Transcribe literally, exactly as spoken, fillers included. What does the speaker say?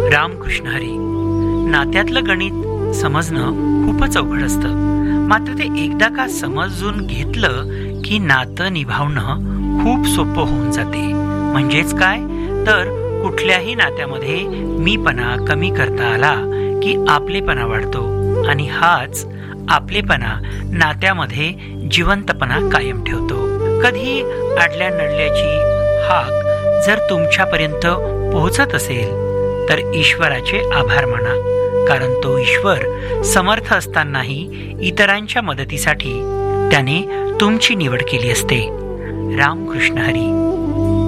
रामकृष्ण हरी. नात्यातलं गणित समजणं खूपच अवघड असतं, मात्र ते एकदा का समजून घेतलं की नातं निभावणं खूप सोपं होऊन जाते. म्हणजेच काय तर कुठल्याही नात्यामध्ये मीपणा कमी करता आला की आपलेपणा वाढतो आणि हाच आपलेपणा नात्यामध्ये जिवंतपणा कायम ठेवतो. कधी अडल्या नडल्याची हाक जर तुमच्यापर्यंत पोहोचत असेल तर ईश्वराचे आभार माना, कारण तो ईश्वर समर्थ असतानाही इतरांच्या मदतीसाठी त्याने तुमची निवड केली असते. रामकृष्ण हरी.